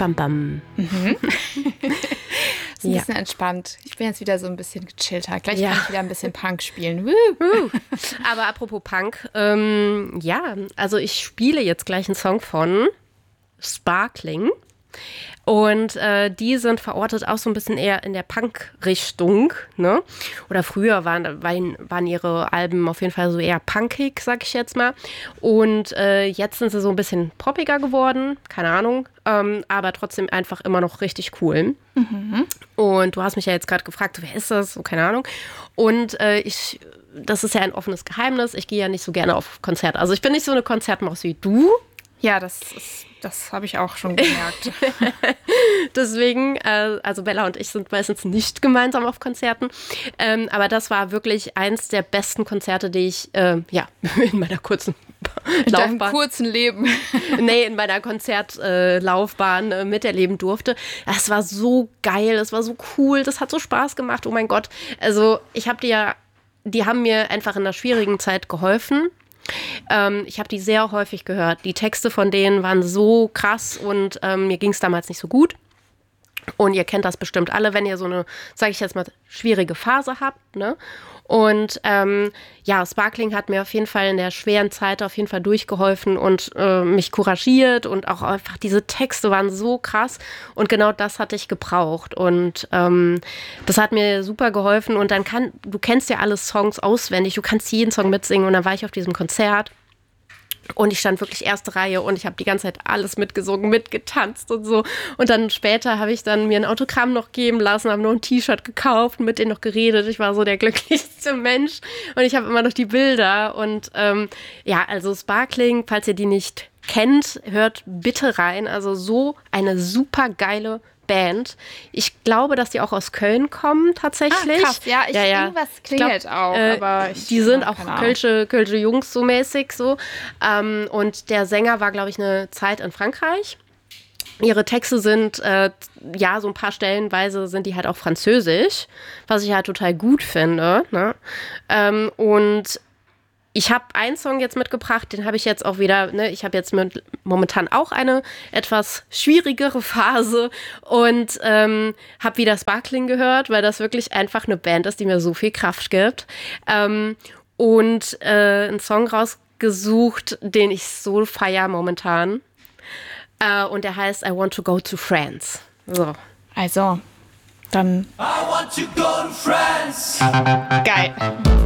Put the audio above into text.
Bam, bam. Ist ein bisschen entspannt. Ich bin jetzt wieder so ein bisschen gechillter. Gleich kann ich wieder ein bisschen Punk spielen. Aber apropos Punk, also ich spiele jetzt gleich einen Song von Sparkling. Und die sind verortet auch so ein bisschen eher in der Punk-Richtung, ne? Oder früher waren ihre Alben auf jeden Fall so eher punkig, sag ich jetzt mal. Und jetzt sind sie so ein bisschen poppiger geworden, keine Ahnung, aber trotzdem einfach immer noch richtig cool. Und du hast mich ja jetzt gerade gefragt, wer ist das? So, keine Ahnung. Und das ist ja ein offenes Geheimnis. Ich gehe ja nicht so gerne auf Konzerte. Also ich bin nicht so eine Konzertmaus wie du. Ja, das habe ich auch schon gemerkt. Deswegen, also Bella und ich sind meistens nicht gemeinsam auf Konzerten. Aber das war wirklich eins der besten Konzerte, die ich in meiner kurzen Laufbahn. In deinem kurzen Leben. Nee, in meiner Konzertlaufbahn miterleben durfte. Das war so geil, das war so cool, das hat so Spaß gemacht. Oh mein Gott. Also ich habe die haben mir einfach in einer schwierigen Zeit geholfen. Ich habe die sehr häufig gehört. Die Texte von denen waren so krass und mir ging es damals nicht so gut. Und ihr kennt das bestimmt alle, wenn ihr so eine, sage ich jetzt mal, schwierige Phase habt, ne? Und Sparkling hat mir auf jeden Fall in der schweren Zeit auf jeden Fall durchgeholfen und mich couragiert und auch einfach diese Texte waren so krass und genau das hatte ich gebraucht und das hat mir super geholfen und dann du kennst ja alle Songs auswendig, du kannst jeden Song mitsingen und dann war ich auf diesem Konzert. Und ich stand wirklich erste Reihe und ich habe die ganze Zeit alles mitgesungen, mitgetanzt und so. Und dann später habe ich dann mir ein Autogramm noch geben lassen, habe noch ein T-Shirt gekauft und mit denen noch geredet. Ich war so der glücklichste Mensch und ich habe immer noch die Bilder. Und also Sparkling, falls ihr die nicht kennt, hört bitte rein. Also so eine super geile Band. Ich glaube, dass die auch aus Köln kommen tatsächlich. Krass, irgendwas klingelt auch. Aber die sind auch Kölsche Jungs so mäßig so. Und der Sänger war, glaube ich, eine Zeit in Frankreich. Ihre Texte sind, so ein paar Stellenweise sind die halt auch französisch, was ich halt total gut finde. Ne? Und ich habe einen Song jetzt mitgebracht, den habe ich jetzt auch wieder, ne, ich habe jetzt momentan auch eine etwas schwierigere Phase und habe wieder Sparkling gehört, weil das wirklich einfach eine Band ist, die mir so viel Kraft gibt. Und einen Song rausgesucht, den ich so feiere momentan. Und der heißt I Want to Go to France. So. Also, dann. I want to go to France. Geil.